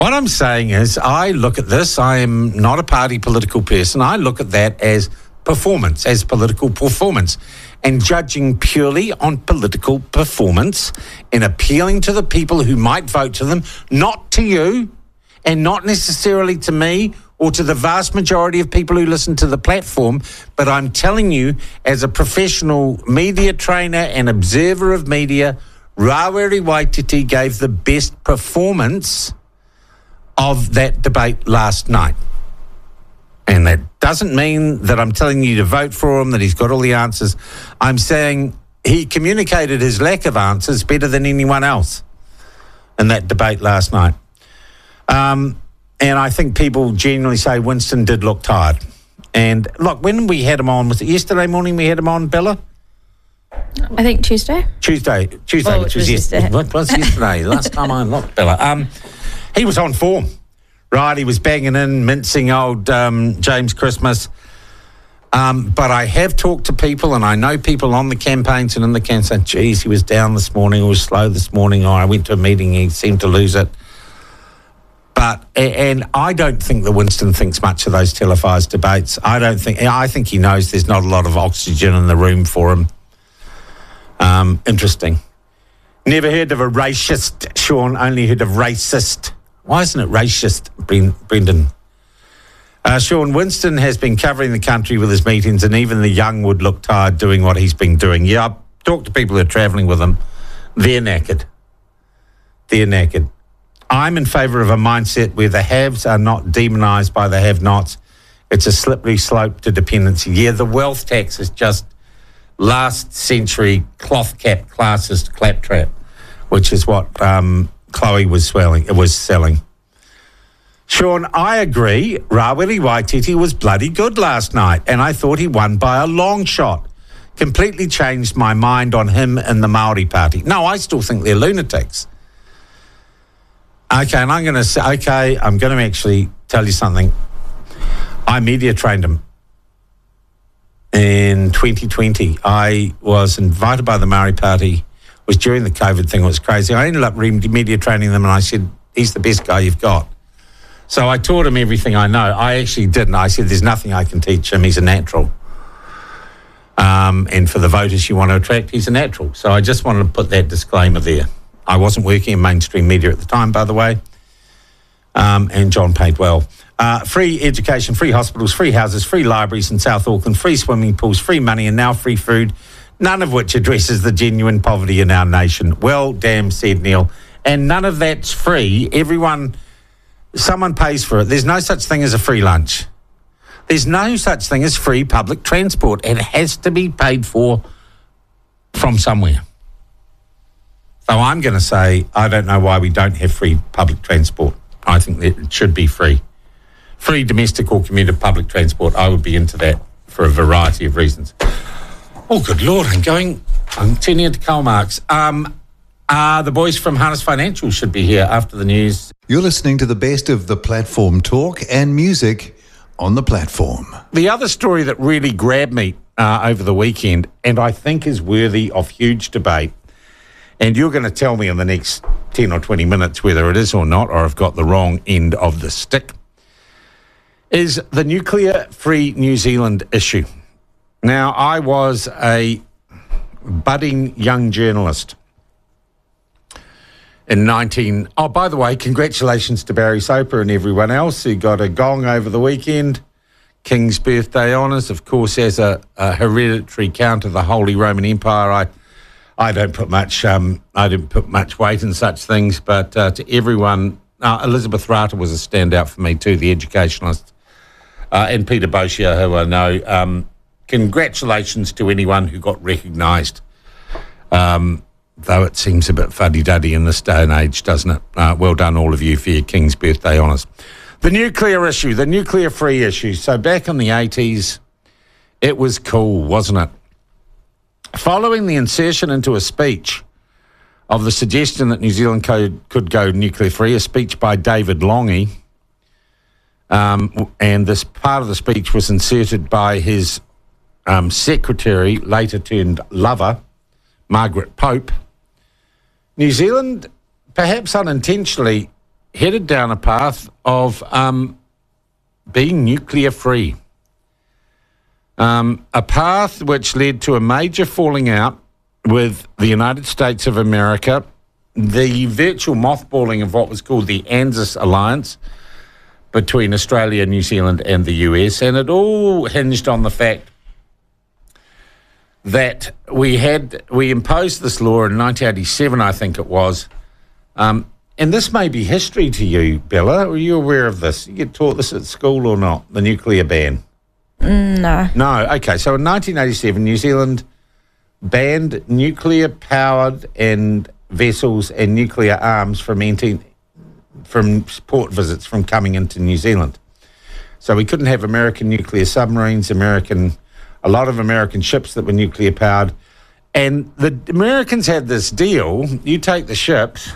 What I'm saying is I look at this, I am not a party political person, I look at that as performance, as political performance. And judging purely on political performance and appealing to the people who might vote to them, not to you and not necessarily to me or to the vast majority of people who listen to the platform, but I'm telling you, as a professional media trainer and observer of media, Rawiri Waititi gave the best performance of that debate last night. And that doesn't mean that I'm telling you to vote for him, that he's got all the answers. I'm saying he communicated his lack of answers better than anyone else in that debate last night. And I think people genuinely say Winston did look tired. And look, when we had him on, was it yesterday morning we had him on, Bella? I think Tuesday. Tuesday, Oh, which was yesterday. What was yesterday? Last time I looked, Bella. He was on form, right? He was banging in, mincing old James Christmas. But I have talked to people, and I know people on the campaigns and in the campaigns saying, geez, he was down this morning, he was slow this morning, or I went to a meeting, he seemed to lose it. And I don't think that Winston thinks much of those televised debates. I think he knows there's not a lot of oxygen in the room for him. Interesting. Never heard of a racist, Sean, only heard of racist. Why isn't it racist, Brendan? Sean, Winston has been covering the country with his meetings, and even the young would look tired doing what he's been doing. Yeah, I've talked to people who are travelling with him. They're knackered. I'm in favour of a mindset where the haves are not demonised by the have-nots. It's a slippery slope to dependency. Yeah, the wealth tax is just last century cloth cap classist claptrap, which is what Chloe was selling. Sean, I agree. Rawiri Waititi was bloody good last night, and I thought he won by a long shot. Completely changed my mind on him and the Māori Party. No, I still think they're lunatics. Okay, and I'm going to actually tell you something. I media trained him. In 2020, I was invited by the Māori Party. It was during the COVID thing. It was crazy. I ended up media training them, and I said, he's the best guy you've got. So I taught him everything I know. I actually didn't. I said, there's nothing I can teach him. He's a natural. And for the voters you want to attract, he's a natural. So I just wanted to put that disclaimer there. I wasn't working in mainstream media at the time, by the way. And John paid well. Free education, free hospitals, free houses, free libraries in South Auckland, free swimming pools, free money, and now free food, none of which addresses the genuine poverty in our nation. Well, damn, said Neil. And none of that's free. Someone pays for it. There's no such thing as a free lunch. There's no such thing as free public transport. It has to be paid for from somewhere. So I'm going to say, I don't know why we don't have free public transport. I think that it should be free. Free domestic or commuter public transport, I would be into that for a variety of reasons. Oh, good Lord, I'm turning into Karl Marx. The boys from Harness Financial should be here after the news. You're listening to the best of the platform talk and music on the platform. The other story that really grabbed me over the weekend, and I think is worthy of huge debate, and you're going to tell me in the next 10 or 20 minutes whether it is or not, or I've got the wrong end of the stick, is the nuclear-free New Zealand issue. Now, I was a budding young journalist in by the way, congratulations to Barry Soper and everyone else who got a gong over the weekend. King's birthday honours, of course, as a hereditary count of the Holy Roman Empire. I don't put much weight in such things, but to everyone, Elizabeth Rata was a standout for me too, the educationalist, and Peter Bosia, who I know. Congratulations to anyone who got recognised, though it seems a bit fuddy-duddy in this day and age, doesn't it? Well done, all of you, for your King's birthday honours. The nuclear issue, the nuclear-free issue. So back in the 80s, it was cool, wasn't it? Following the insertion into a speech of the suggestion that New Zealand could go nuclear-free, a speech by David Lange, and this part of the speech was inserted by his secretary, later turned lover, Margaret Pope, New Zealand, perhaps unintentionally, headed down a path of being nuclear free. A path which led to a major falling out with the United States of America, the virtual mothballing of what was called the ANZUS alliance between Australia, New Zealand and the US, and it all hinged on the fact that we imposed this law in 1987, I think it was, and this may be history to you, Bella. Are you aware of this? You get taught this at school or not, the nuclear ban? No. No, okay. So in 1987, New Zealand banned nuclear-powered and vessels and nuclear arms from port visits from coming into New Zealand. So we couldn't have American nuclear submarines, a lot of American ships that were nuclear-powered. And the Americans had this deal, you take the ships,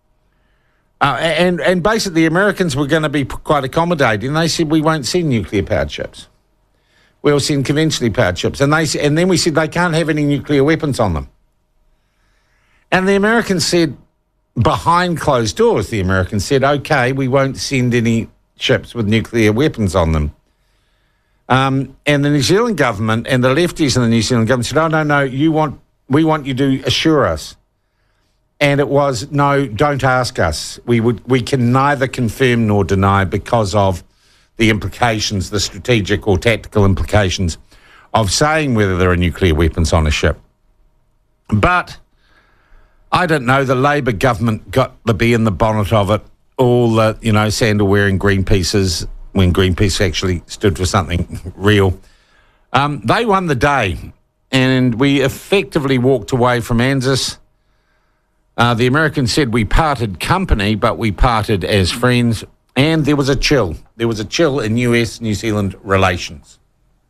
and basically the Americans were going to be quite accommodating. They said, we won't send nuclear-powered ships. We'll send conventionally powered ships. And then we said they can't have any nuclear weapons on them. And the Americans said, behind closed doors, the Americans said, okay, we won't send any ships with nuclear weapons on them. And the New Zealand government and the lefties in the New Zealand government said, oh, no, we want you to assure us. And it was, no, don't ask us. We can neither confirm nor deny because of the implications, the strategic or tactical implications of saying whether there are nuclear weapons on a ship. But I don't know, the Labor government got the bee in the bonnet of it, all the, sandal-wearing Greenpeaces, when Greenpeace actually stood for something real. They won the day, and we effectively walked away from ANZUS. The Americans said we parted company, but we parted as friends. And there was a chill. There was a chill in US-New Zealand relations.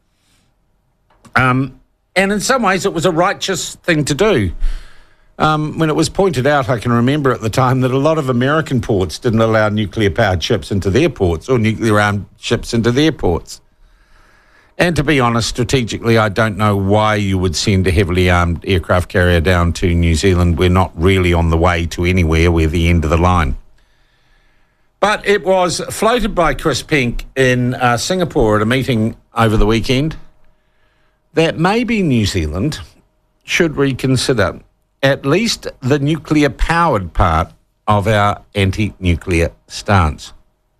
And in some ways, it was a righteous thing to do. When it was pointed out, I can remember at the time that a lot of American ports didn't allow nuclear-powered ships into their ports or nuclear-armed ships into their ports. And to be honest, strategically, I don't know why you would send a heavily armed aircraft carrier down to New Zealand. We're not really on the way to anywhere. We're the end of the line. But it was floated by Chris Pink in Singapore at a meeting over the weekend that maybe New Zealand should reconsider at least the nuclear-powered part of our anti-nuclear stance.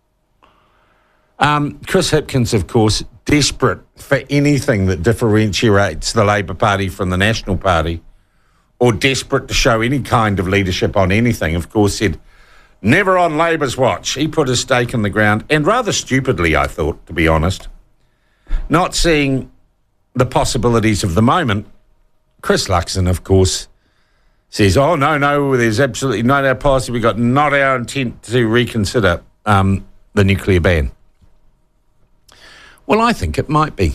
Chris Hipkins, of course, desperate for anything that differentiates the Labor Party from the National Party, or desperate to show any kind of leadership on anything, of course, said, never on Labor's watch. He put his stake in the ground, and rather stupidly, I thought, to be honest. Not seeing the possibilities of the moment, Chris Luxon, of course, says, oh, no, there's absolutely not our policy. We've got not our intent to reconsider the nuclear ban. Well, I think it might be.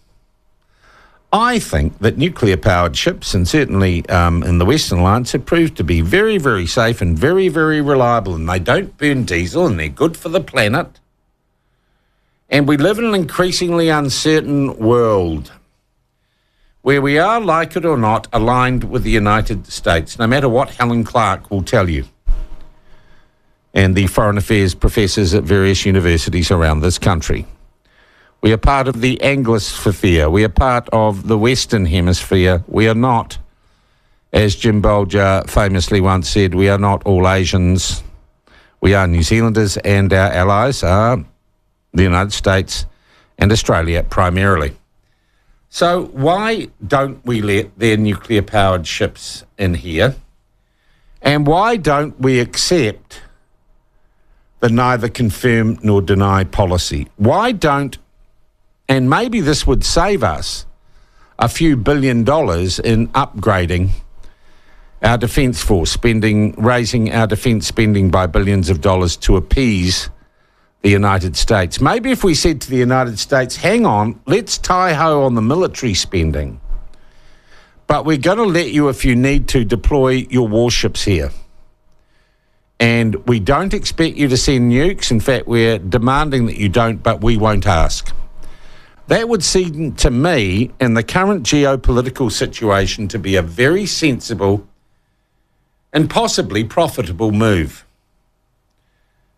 I think that nuclear-powered ships, and certainly in the Western Alliance, have proved to be very, very safe and very, very reliable, and they don't burn diesel, and they're good for the planet. And we live in an increasingly uncertain world where we are, like it or not, aligned with the United States, no matter what Helen Clark will tell you, and the foreign affairs professors at various universities around this country. We are part of the Anglosphere. We are part of the Western Hemisphere. We are not, as Jim Bolger famously once said, we are not all Asians. We are New Zealanders, and our allies are the United States and Australia primarily. So why don't we let their nuclear-powered ships in here? And why don't we accept the neither confirm nor deny policy? Why don't, and maybe this would save us a few $1 billion in upgrading our defence force, raising our defence spending by billions of dollars to appease the United States. Maybe if we said to the United States, hang on, let's tie-ho on the military spending, but we're going to let you, if you need to, deploy your warships here. And we don't expect you to send nukes. In fact, we're demanding that you don't, but we won't ask. That would seem to me, in the current geopolitical situation, to be a very sensible and possibly profitable move.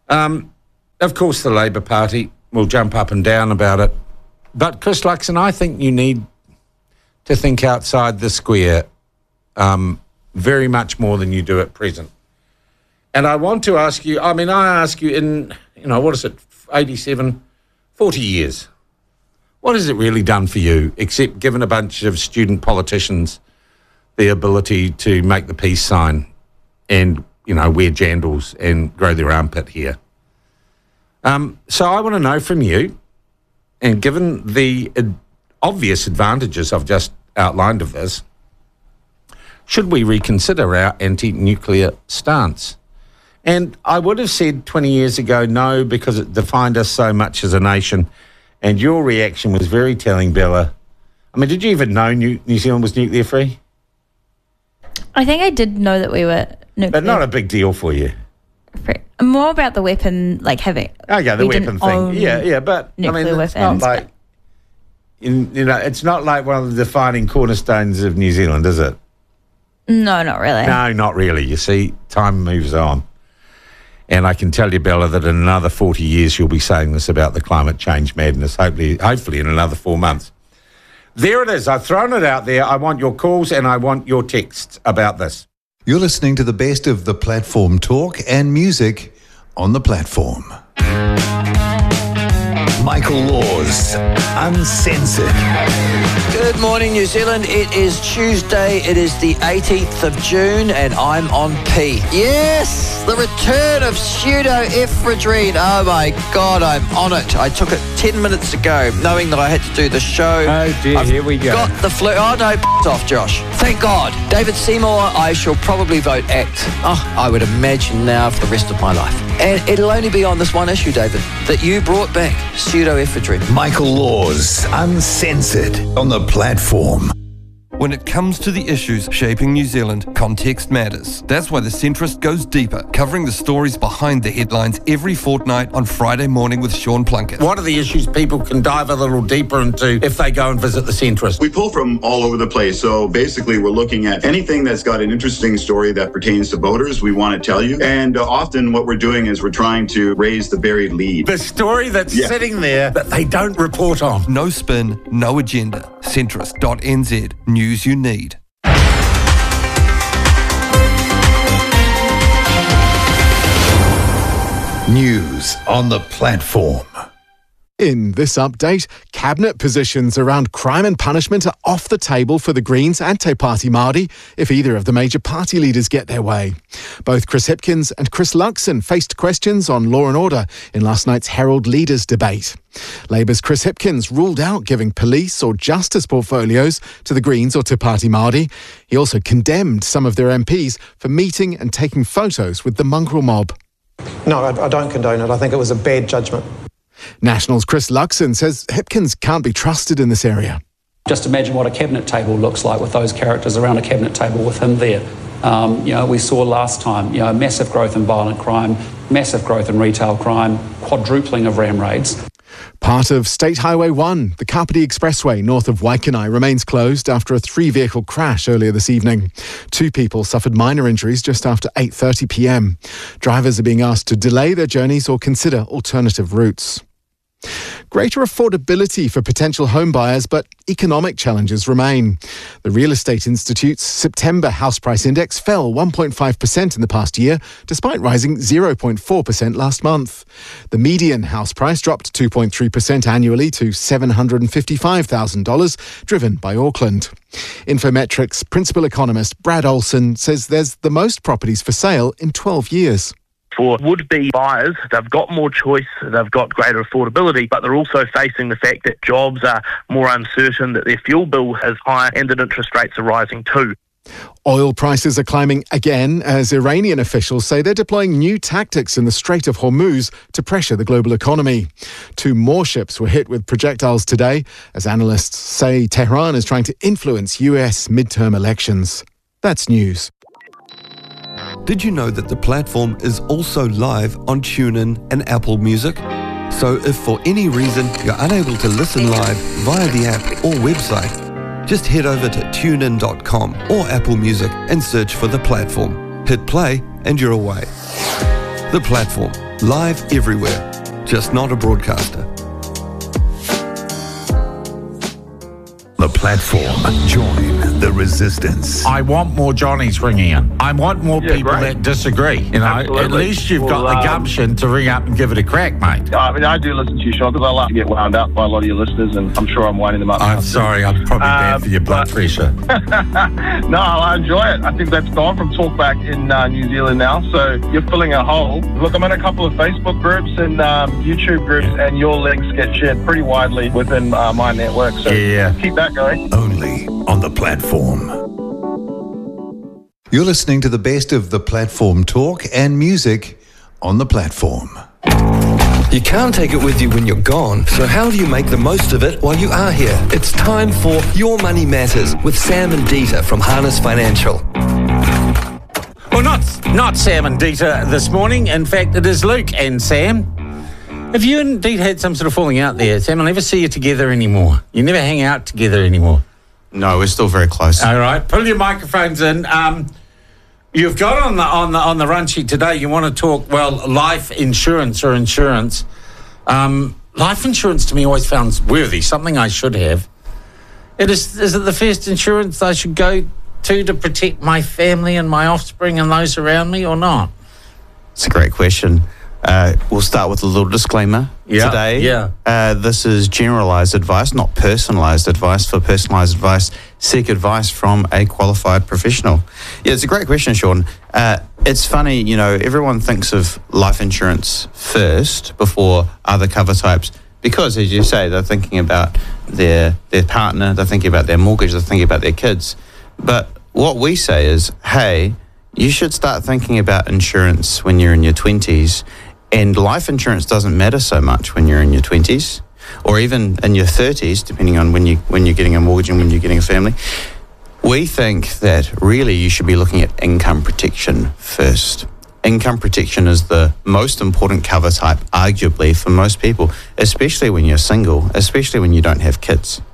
Of course, the Labour Party will jump up and down about it. But, Chris Luxon, I think you need to think outside the square very much more than you do at present. And I want to ask you, I ask you in, 87, 40 years, what has it really done for you, except given a bunch of student politicians the ability to make the peace sign and, wear jandals and grow their armpit hair? So I want to know from you, and given the obvious advantages I've just outlined of this, should we reconsider our anti-nuclear stance? And I would have said 20 years ago no, because it defined us so much as a nation. And your reaction was very telling, Bella. Did you even know New Zealand was nuclear free? I think I did know that we were nuclear. But not a big deal for you. free. More about the weapon, having. Okay, the weapon thing. Yeah, but nuclear it's not weapons. It's not like one of the defining cornerstones of New Zealand, is it? No, not really. No, not really. You see, time moves on. And I can tell you, Bella, that in another 40 years you'll be saying this about the climate change madness, hopefully in another 4 months. There it is. I've thrown it out there. I want your calls and I want your texts about this. You're listening to the best of the platform talk and music on the platform. Michael Laws, Uncensored. Good morning, New Zealand. It is Tuesday. It is the 18th of June, and I'm on P. Yes, the return of pseudoephedrine. Oh my God, I'm on it. I took it 10 minutes ago, knowing that I had to do the show. Oh dear, here we go. Got the flu. Oh no, off, Josh. Thank God. David Seymour, I shall probably vote ACT. I would imagine now for the rest of my life. And it'll only be on this one issue, David, that you brought back pseudoephedrine. Michael Laws, Uncensored on the platform. When it comes to the issues shaping New Zealand, context matters. That's why The Centrist goes deeper, covering the stories behind the headlines every fortnight on Friday morning with Sean Plunkett. What are the issues people can dive a little deeper into if they go and visit The Centrist? We pull from all over the place. So basically, we're looking at anything that's got an interesting story that pertains to voters, we want to tell you. And often what we're doing is we're trying to raise the buried lead. The story that's sitting there that they don't report on. No spin, no agenda. Centrist.nz. News you need. News on the platform. In this update, cabinet positions around crime and punishment are off the table for the Greens and Te Pāti Māori if either of the major party leaders get their way. Both Chris Hipkins and Chris Luxon faced questions on law and order in last night's Herald Leaders debate. Labour's Chris Hipkins ruled out giving police or justice portfolios to the Greens or Te Pāti Māori. He also condemned some of their MPs for meeting and taking photos with the mongrel mob. No, I don't condone it. I think it was a bad judgment. National's Chris Luxon says Hipkins can't be trusted in this area. Just imagine what a cabinet table looks like with those characters around a cabinet table with him there. We saw last time, massive growth in violent crime, massive growth in retail crime, quadrupling of ram raids. Part of State Highway 1, the Kapiti Expressway north of Waikanae, remains closed after a 3-vehicle crash earlier this evening. 2 people suffered minor injuries just after 8:30 p.m. Drivers are being asked to delay their journeys or consider alternative routes. Greater affordability for potential home buyers, but economic challenges remain. The Real Estate Institute's September house price index fell 1.5% in the past year, despite rising 0.4% last month. The median house price dropped 2.3% annually to $755,000, driven by Auckland. Infometrics principal economist Brad Olsen says there's the most properties for sale in 12 years. For would-be buyers, they've got more choice, they've got greater affordability, but they're also facing the fact that jobs are more uncertain, that their fuel bill is high, and that interest rates are rising too. Oil prices are climbing again as Iranian officials say they're deploying new tactics in the Strait of Hormuz to pressure the global economy. 2 more ships were hit with projectiles today, as analysts say Tehran is trying to influence US midterm elections. That's news. Did you know that the platform is also live on TuneIn and Apple Music? So if for any reason you're unable to listen live via the app or website, just head over to tunein.com or Apple Music and search for The Platform. Hit play and you're away. The Platform, live everywhere, just not a broadcaster. The platform. Join the resistance. I want more Johnnies ringing in. I want more people that disagree. You know, Absolutely. at least you've got the gumption to ring up and give it a crack, mate. I mean, I do listen to you, Sean, because I like to get wound up by a lot of your listeners, and I'm sure I'm winding them up. I'm sorry, I'm probably bad for your blood pressure. No, I enjoy it. I think that's gone from talkback in New Zealand now, so you're filling a hole. Look, I'm in a couple of Facebook groups and YouTube groups, and your links get shared pretty widely within my network, so keep that going. Only on the platform. You're listening to the best of the platform talk and music on the platform. You can't take it with you when you're gone, so how do you make the most of it while you are here? It's time for Your Money Matters with Sam and Dieter from Harness Financial. Well, not Sam and Dieter this morning. In fact, it is Luke and Sam. Have you and Dieter had some sort of falling out there? Sam, I never see you together anymore. You never hang out together anymore. No, we're still very close. All right, pull your microphones in. You've got on the run sheet today. You want to talk life insurance or insurance. Life insurance to me always sounds worthy. Something I should have. Is it the first insurance I should go to protect my family and my offspring and those around me, or not? It's a great question. We'll start with a little disclaimer today. This is generalised advice, not personalised advice. For personalised advice, seek advice from a qualified professional. Yeah, it's a great question, Sean. It's funny, you know, everyone thinks of life insurance first before other cover types because, as you say, they're thinking about their partner, they're thinking about their mortgage, they're thinking about their kids. But what we say is, hey, you should start thinking about insurance when you're in your 20s. And life insurance doesn't matter so much when you're in your 20s or even in your 30s, depending on when you're getting a mortgage and when you're getting a family. We think that really you should be looking at income protection first. Income protection is the most important cover type, arguably, for most people, especially when you're single, especially when you don't have kids.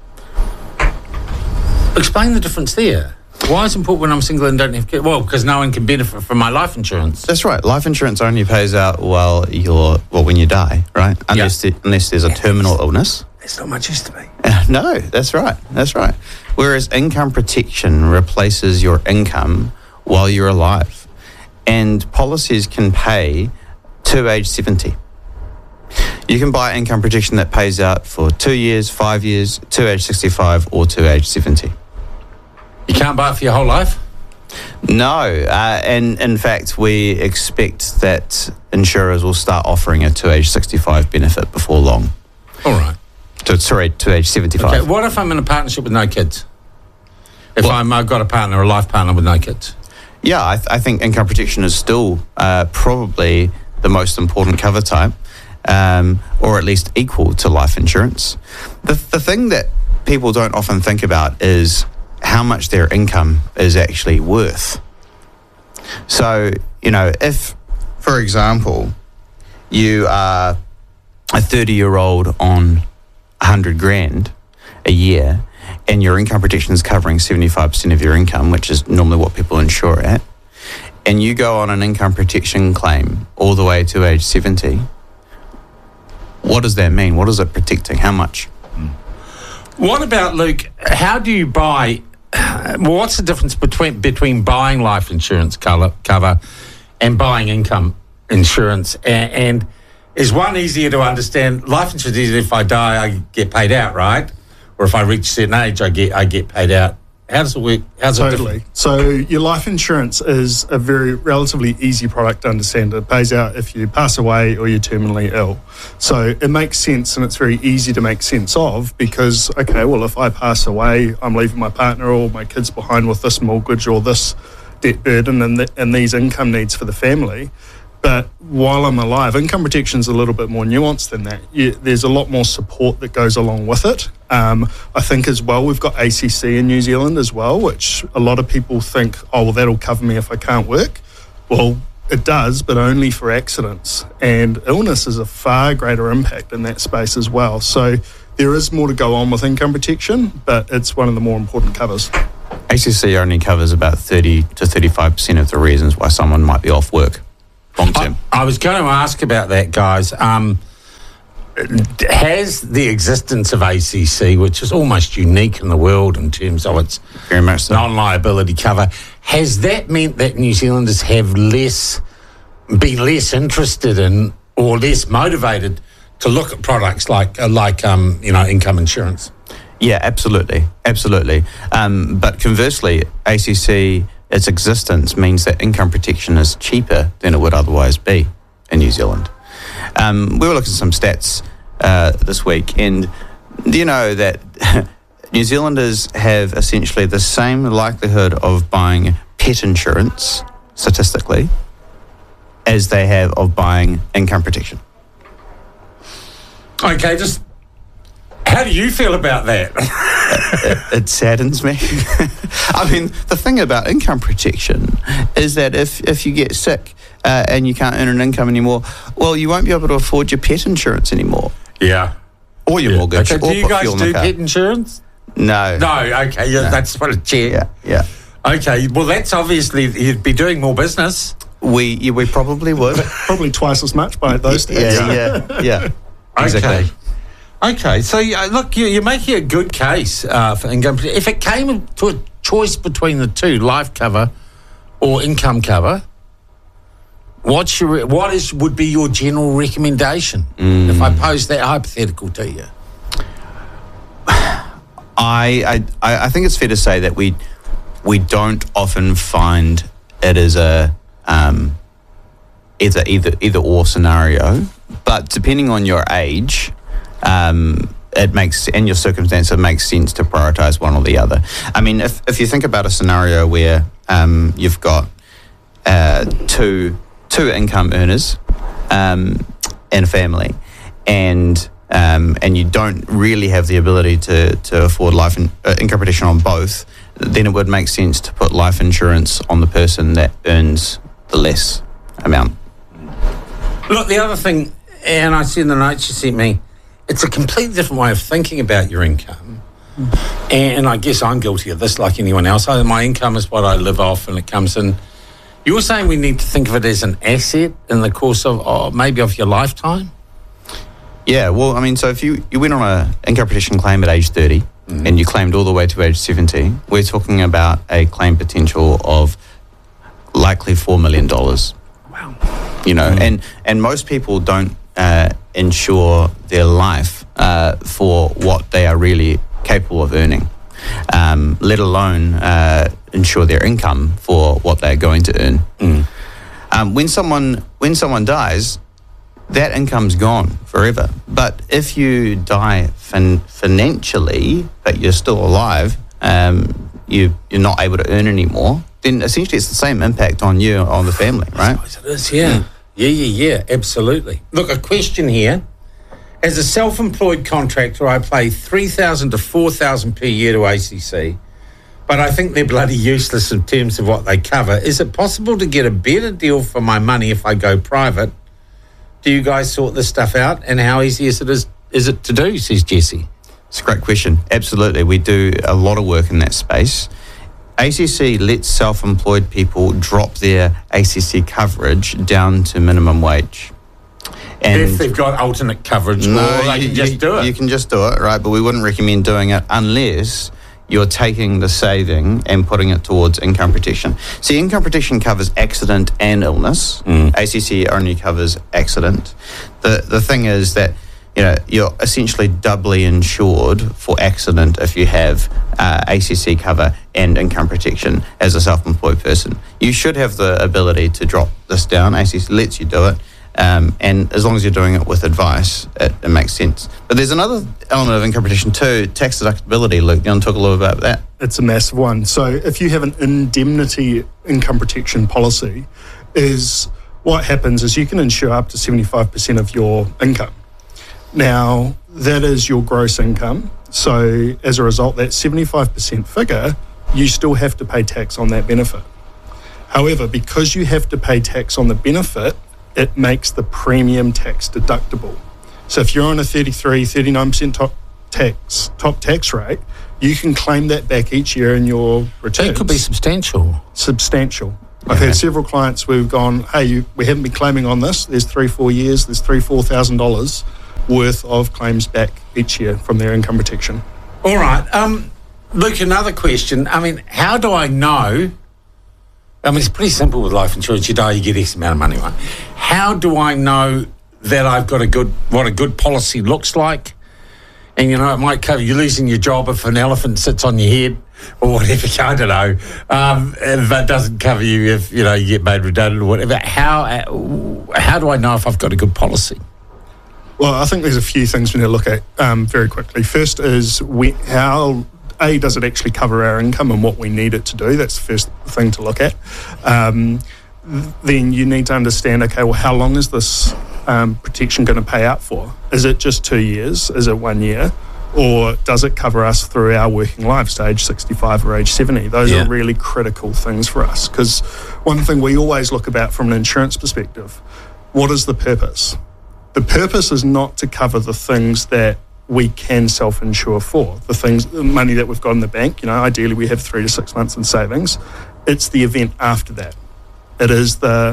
Explain the difference there. Why is it important when I'm single and don't have kids? Well, because no one can benefit from my life insurance. That's right. Life insurance only pays out when you die, right? Unless there's a terminal illness. There's not much used to be. No, that's right. That's right. Whereas income protection replaces your income while you're alive. And policies can pay to age 70. You can buy income protection that pays out for 2 years, 5 years, to age 65 or to age 70. You can't buy it for your whole life? No, and in fact, we expect that insurers will start offering a to age 65 benefit before long. All right. To age 75. Okay, what if I'm in a partnership with no kids? If I've got a life partner with no kids? Yeah, I think income protection is still probably the most important cover type, or at least equal to life insurance. The thing that people don't often think about is how much their income is actually worth. So, you know, if, for example, you are a 30-year-old on 100 grand a year and your income protection is covering 75% of your income, which is normally what people insure at, and you go on an income protection claim all the way to age 70, what does that mean? What is it protecting? How much? What about, Luke, how do you buy... what's the difference between buying life insurance cover and buying income insurance? And is one easier to understand? Life insurance is if I die, I get paid out, right? Or if I reach a certain age, I get paid out. How does it work? Totally. So your life insurance is a very relatively easy product to understand. It pays out if you pass away or you're terminally ill. So it makes sense, and it's very easy to make sense of because, okay, well, if I pass away, I'm leaving my partner or my kids behind with this mortgage or this debt burden and these income needs for the family. But while I'm alive, income protection is a little bit more nuanced than that. There's a lot more support that goes along with it. I think as well, we've got ACC in New Zealand as well, which a lot of people think, oh, well, that'll cover me if I can't work. Well, it does, but only for accidents. And illness is a far greater impact in that space as well. So there is more to go on with income protection, but it's one of the more important covers. ACC only covers about 30 to 35% of the reasons why someone might be off work. long term. I was going to ask about that, guys. Has the existence of ACC, which is almost unique in the world in terms of its very much so. Non-liability cover, has that meant that New Zealanders have been less interested in or less motivated to look at products like income insurance? Yeah, absolutely. But conversely, ACC, its existence means that income protection is cheaper than it would otherwise be in New Zealand. We were looking at some stats this week, and do you know that New Zealanders have essentially the same likelihood of buying pet insurance, statistically, as they have of buying income protection? Okay, just how do you feel about that? It saddens me. I mean, the thing about income protection is that if you get sick and you can't earn an income anymore, well, you won't be able to afford your pet insurance anymore. Yeah. Or your mortgage. Okay, or do you guys do car. pet insurance? No. No, okay, yeah, that's what a check. Yeah. Okay, well, that's obviously, you'd be doing more business. We probably would. Probably twice as much by those days. Yeah. Exactly. Okay, so look, you're making a good case for income protection. If it came to a choice between the two, life cover or income cover, what would be your general recommendation if I posed that hypothetical to you? I think it's fair to say that we don't often find it as a either or scenario, but depending on your age, it makes, and your circumstance, it makes sense to prioritise one or the other. I mean, if you think about a scenario where you've got two income earners in a family, and you don't really have the ability to afford life income protection on both, then it would make sense to put life insurance on the person that earns the less amount. Look, the other thing, and I see in the notes you sent me, it's a completely different way of thinking about your income. And I guess I'm guilty of this like anyone else. My income is what I live off, and it comes in. You're saying we need to think of it as an asset in the course of maybe of your lifetime? Yeah, well, I mean, so if you went on an income protection claim at age 30 and you claimed all the way to age 70, we're talking about a claim potential of likely $4 million. Wow. You know, and most people don't insure their life for what they are really capable of earning, let alone insure their income for what they're going to earn. When someone dies, that income's gone forever. But if you die financially, but you're still alive, you're not able to earn anymore, then essentially it's the same impact on you, on the family, right? I suppose it is, yeah. Yeah, absolutely. Look, a question here. As a self-employed contractor, I pay $3,000 to $4,000 per year to ACC, but I think they're bloody useless in terms of what they cover. Is it possible to get a better deal for my money if I go private? Do you guys sort this stuff out, and how easy is it to do, says Jesse? It's a great question. Absolutely. We do a lot of work in that space. ACC lets self-employed people drop their ACC coverage down to minimum wage. And if they've got alternate coverage, they can just do it. You can just do it, right? But we wouldn't recommend doing it unless you're taking the saving and putting it towards income protection. See, income protection covers accident and illness. ACC only covers accident. The thing is that, you know, you're essentially doubly insured for accident if you have ACC cover and income protection as a self-employed person. You should have the ability to drop this down. ACC lets you do it. And as long as you're doing it with advice, it makes sense. But there's another element of income protection too, tax deductibility. Luke, you want to talk a little bit about that? It's a massive one. So if you have an indemnity income protection policy, what happens is you can insure up to 75% of your income. Now, that is your gross income. So as a result, that 75% figure, you still have to pay tax on that benefit. However, because you have to pay tax on the benefit, it makes the premium tax deductible. So if you're on a 39% top tax rate, you can claim that back each year in your returns. It could be substantial. Substantial. I've had several clients where we've gone, hey, we haven't been claiming on this. There's 3-4 years, there's $3,000-$4,000 worth of claims back each year from their income protection. All right. Luke, another question. I mean, how do I know? I mean, it's pretty simple with life insurance. You die, you get X amount of money, right? How do I know that I've got what a good policy looks like? And, it might cover you losing your job if an elephant sits on your head or whatever, I don't know. If that doesn't cover you if, you get made redundant or whatever. How do I know if I've got a good policy? Well, I think there's a few things we need to look at very quickly. First is how does it actually cover our income and what we need it to do? That's the first thing to look at. Then you need to understand, okay, well, how long is this protection going to pay out for? Is it just 2 years? Is it 1 year? Or does it cover us through our working lives to age 65 or age 70? Those are really critical things for us, because one thing we always look about from an insurance perspective, what is the purpose? The purpose is not to cover the things that we can self-insure for, the money that we've got in the bank. Ideally we have 3 to 6 months in savings. It's the event after that. It is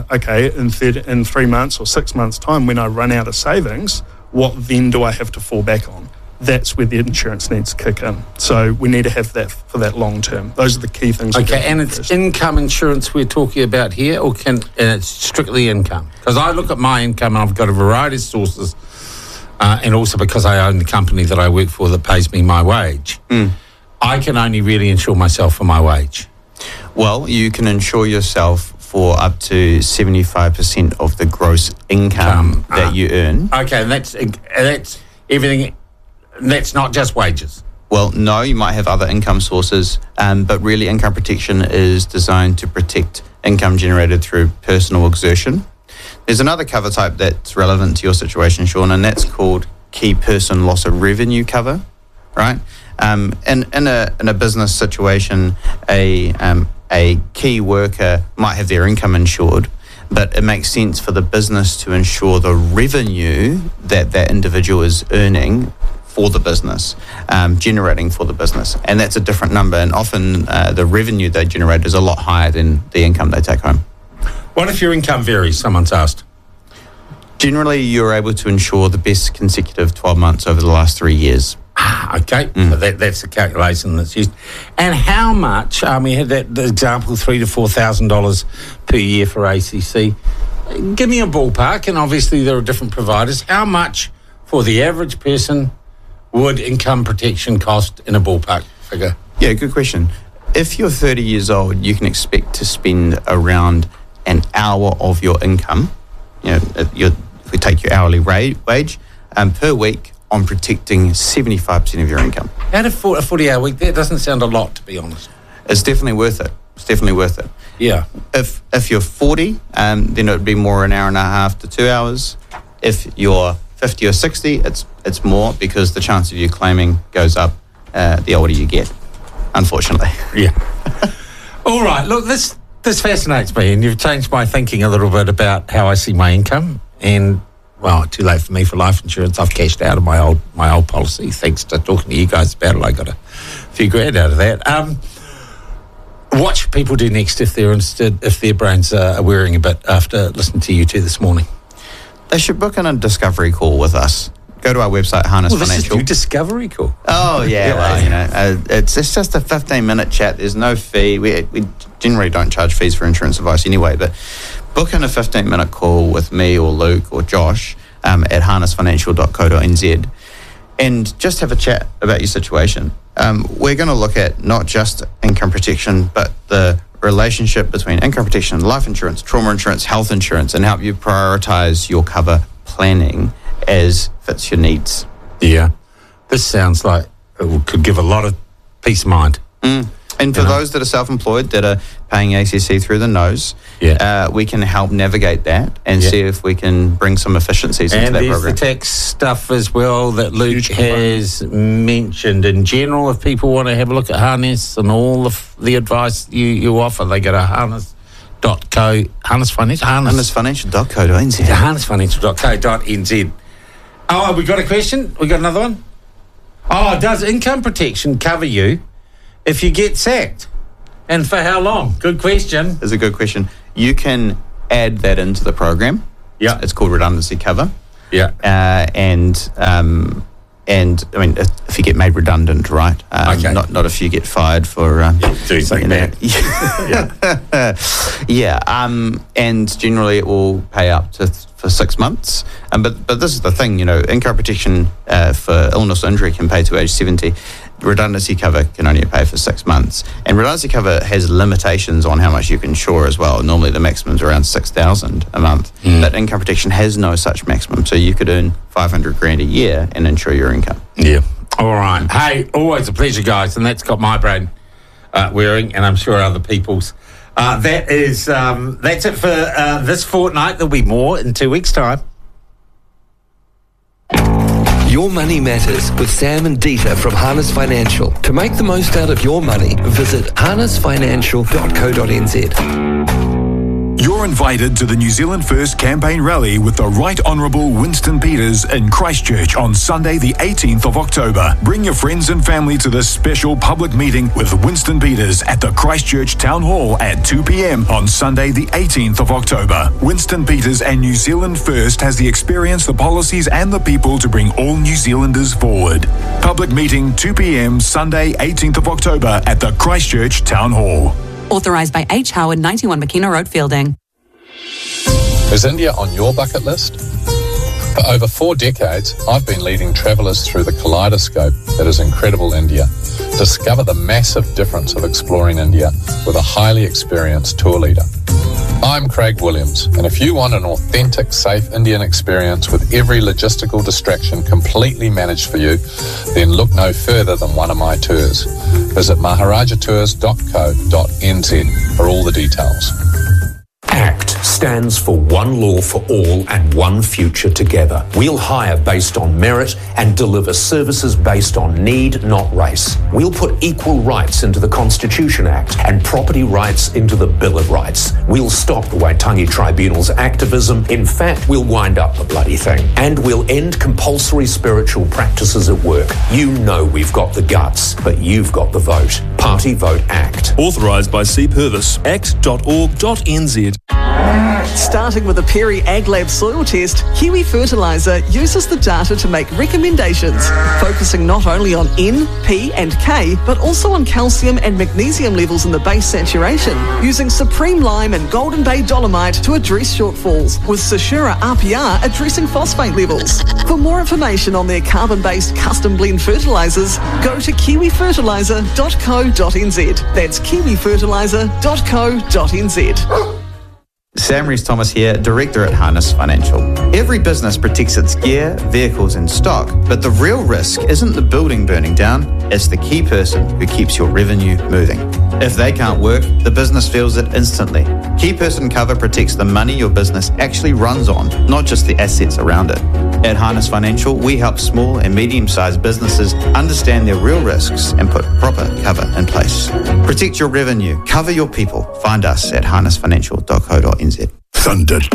in 3 months or 6 months' time, when I run out of savings, what then do I have to fall back on? That's where the insurance needs to kick in. So we need to have that for that long term. Those are the key things. Okay, and it's income insurance we're talking about here, or and it's strictly income? Because I look at my income and I've got a variety of sources, and also because I own the company that I work for that pays me my wage, I can only really insure myself for my wage. Well, you can insure yourself for up to 75% of the gross income that you earn. Okay, and that's everything. That's not just wages. Well, no, you might have other income sources, but really income protection is designed to protect income generated through personal exertion. There's another cover type that's relevant to your situation, Sean, and that's called key person loss of revenue cover, right? In a business situation, a key worker might have their income insured, but it makes sense for the business to insure the revenue that individual is earning for the business, generating for the business. And that's a different number. And often the revenue they generate is a lot higher than the income they take home. What if your income varies, someone's asked? Generally, you're able to insure the best consecutive 12 months over the last 3 years. Okay, so that's the calculation that's used. And how much, we had the example, $3,000 to $4,000 per year for ACC. Give me a ballpark, and obviously there are different providers. How much for the average person would income protection cost in a ballpark figure? Yeah, good question. If you're 30 years old, you can expect to spend around an hour of your income, if we take your hourly wage, per week on protecting 75% of your income. Out of a 40-hour week, that doesn't sound a lot, to be honest. It's definitely worth it. Yeah. If you're 40, then it would be more an hour and a half to 2 hours. If you're 50 or 60, it's more, because the chance of you claiming goes up the older you get, unfortunately. Yeah. All right. Look, this fascinates me, and you've changed my thinking a little bit about how I see my income. And, well, too late for me for life insurance. I've cashed out of my old policy. Thanks to talking to you guys about it, I got a few grand out of that. What should people do next if they're interested, if their brains are wearing a bit after listening to you two this morning? They should book in a discovery call with us. Go to our website, Harness Financial. This is your discovery call. Oh, yeah. It's just a 15-minute chat. There's no fee. We generally don't charge fees for insurance advice anyway, but book in a 15-minute call with me or Luke or Josh at harnessfinancial.co.nz and just have a chat about your situation. We're going to look at not just income protection, but the relationship between income protection, life insurance, trauma insurance, health insurance, and help you prioritize your cover planning as fits your needs. Yeah. This sounds like it could give a lot of peace of mind. And for those that are self-employed, that are paying ACC through the nose, we can help navigate that and see if we can bring some efficiencies into that program. And there's the tax stuff as well that Luke has mentioned. In general, if people want to have a look at Harness and all of the advice you offer, they go to harnessfinancial.co.nz. harnessfinancial.co.nz. Oh, we got a question? We got another one? Oh, does income protection cover you if you get sacked? And for how long? Good question. That's a good question. you can add that into the program. Yeah. It's called redundancy cover. Yeah. And I mean, if you get made redundant, right? Okay. Not if you get fired for doing something bad. And generally it will pay up for 6 months. But this is the thing, income protection for illness or injury can pay to age 70. Redundancy cover can only pay for 6 months, and redundancy cover has limitations on how much you can insure as well. Normally the maximum is around $6,000 a month, but income protection has no such maximum, so you could earn $500,000 a year and insure your income. Yeah. All right. Hey, always a pleasure, guys, and that's got my brain wearing, and I'm sure other people's. That's it for this fortnight. There'll be more in 2 weeks' time. Your Money Matters with Sam and Dita from Harness Financial. To make the most out of your money, visit harnessfinancial.co.nz. You're invited to the New Zealand First Campaign Rally with the Right Honourable Winston Peters in Christchurch on Sunday the 18th of October. Bring your friends and family to this special public meeting with Winston Peters at the Christchurch Town Hall at 2 p.m. on Sunday the 18th of October. Winston Peters and New Zealand First has the experience, the policies and the people to bring all New Zealanders forward. Public meeting 2 p.m. Sunday 18th of October at the Christchurch Town Hall. Authorised by H. Howard, 91 Makina Road, Fielding. Is India on your bucket list? For over 4 decades, I've been leading travellers through the kaleidoscope that is incredible India. Discover the massive difference of exploring India with a highly experienced tour leader. I'm Craig Williams, and if you want an authentic, safe Indian experience with every logistical distraction completely managed for you, then look no further than one of my tours. Visit maharajatours.co.nz for all the details. ACT stands for One Law for All and One Future Together. We'll hire based on merit and deliver services based on need, not race. We'll put equal rights into the Constitution Act and property rights into the Bill of Rights. We'll stop the Waitangi Tribunal's activism. In fact, we'll wind up the bloody thing. And we'll end compulsory spiritual practices at work. You know we've got the guts, but you've got the vote. Party Vote ACT. Authorised by C. Purvis. act.org.nz. Starting with a Perry AgLab soil test, Kiwi Fertiliser uses the data to make recommendations, focusing not only on N, P and K, but also on calcium and magnesium levels in the base saturation, using Supreme Lime and Golden Bay Dolomite to address shortfalls, with Sashura RPR addressing phosphate levels. For more information on their carbon-based custom blend fertilisers, go to kiwifertiliser.co.nz. That's kiwifertiliser.co.nz. Sam Rees-Thomas here, Director at Harness Financial. Every business protects its gear, vehicles and stock, but the real risk isn't the building burning down, it's the key person who keeps your revenue moving. If they can't work, the business feels it instantly. Key person cover protects the money your business actually runs on, not just the assets around it. At Harness Financial, we help small and medium-sized businesses understand their real risks and put proper cover in place. Protect your revenue, cover your people. Find us at harnessfinancial.co.nz. Thunder